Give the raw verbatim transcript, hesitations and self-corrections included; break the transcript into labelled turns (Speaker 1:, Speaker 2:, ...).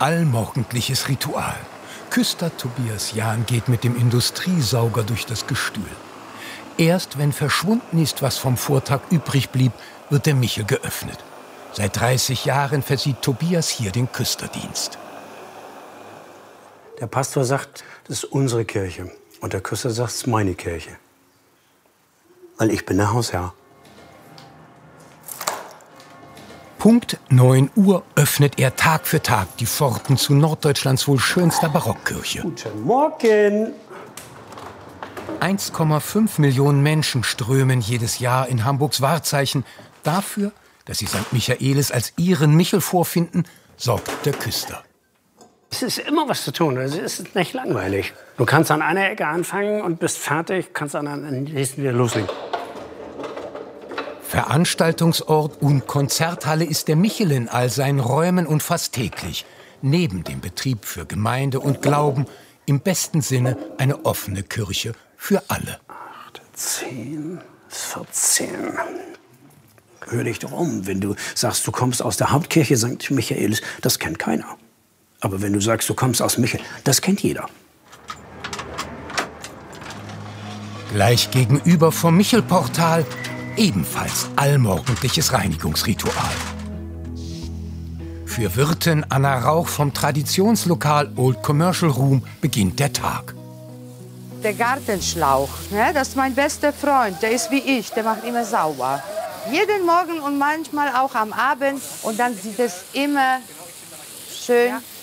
Speaker 1: allmorgendliches Ritual. Küster Tobias Jahn geht mit dem Industriesauger durch das Gestühl. Erst wenn verschwunden ist, was vom Vortag übrig blieb, wird der Michel geöffnet. Seit dreißig Jahren versieht Tobias hier den Küsterdienst.
Speaker 2: Der Pastor sagt, das ist unsere Kirche. Und der Küster sagt, es ist meine Kirche. Weil ich bin der Hausherr.
Speaker 1: Punkt neun Uhr öffnet er Tag für Tag die Pforten zu Norddeutschlands wohl schönster Barockkirche.
Speaker 2: Guten Morgen!
Speaker 1: eins Komma fünf Millionen Menschen strömen jedes Jahr in Hamburgs Wahrzeichen. Dafür, dass sie Sankt Michaelis als ihren Michel vorfinden, sorgt der Küster.
Speaker 2: Es ist immer was zu tun, es ist nicht langweilig. Du kannst an einer Ecke anfangen und bist fertig, kannst an der nächsten wieder loslegen.
Speaker 1: Veranstaltungsort und Konzerthalle ist der Michel in all seinen Räumen und fast täglich. Neben dem Betrieb für Gemeinde und Glauben im besten Sinne eine offene Kirche für alle.
Speaker 2: acht, zehn, vierzehn. Hör dich doch um, wenn du sagst, du kommst aus der Hauptkirche Sankt Michaelis, das kennt keiner. Aber wenn du sagst, du kommst aus Michel, das kennt jeder.
Speaker 1: Gleich gegenüber vom Michelportal ebenfalls allmorgendliches Reinigungsritual. Für Wirtin Anna Rauch vom Traditionslokal Old Commercial Room beginnt der Tag.
Speaker 3: Der Gartenschlauch, ne, das ist mein bester Freund, der ist wie ich, der macht immer sauber. Jeden Morgen und manchmal auch am Abend und dann sieht es immer schön